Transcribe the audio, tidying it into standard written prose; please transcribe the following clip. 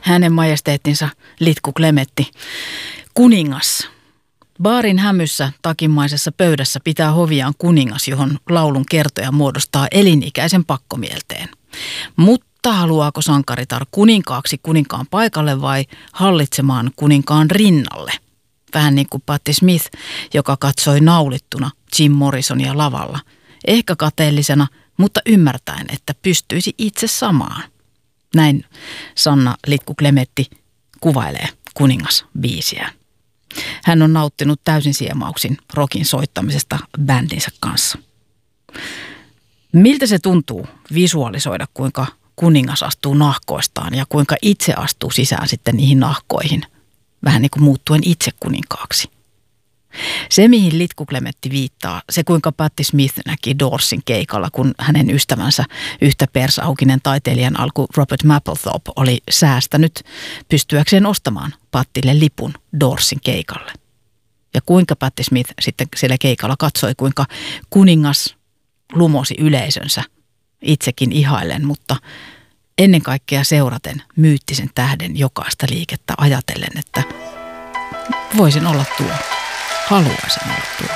hänen majesteettinsa Litku Klemetti, kuningas. Baarin hämyssä takimaisessa pöydässä pitää hoviaan kuningas, johon laulun kertoja muodostaa elinikäisen pakkomielteen. Mutta haluaako sankaritar kuninkaaksi kuninkaan paikalle vai hallitsemaan kuninkaan rinnalle? Vähän niin kuin Patti Smith, joka katsoi naulittuna Jim Morrisonia lavalla. Ehkä kateellisena, mutta ymmärtäen, että pystyisi itse samaan. Näin Sanna Litku Klemetti kuvailee kuningasbiisiä. Hän on nauttinut täysin siemauksin rockin soittamisesta bändinsä kanssa. Miltä se tuntuu visualisoida, kuinka kuningas astuu nahkoistaan ja kuinka itse astuu sisään sitten niihin nahkoihin, vähän niin kuin muuttuen itse kuninkaaksi? Se, mihin Litku Klemetti viittaa, se kuinka Patti Smith näki Doorsin keikalla, kun hänen ystävänsä yhtä persaukinen taiteilijan alku Robert Mapplethorpe oli säästänyt pystyäkseen ostamaan Pattille lipun Doorsin keikalle. Ja kuinka Patti Smith sitten siellä keikalla katsoi, kuinka kuningas lumosi yleisönsä itsekin ihaillen, mutta ennen kaikkea seuraten myyttisen tähden jokaista liikettä ajatellen, että voisin olla tuo. Haluaisin olla tuo.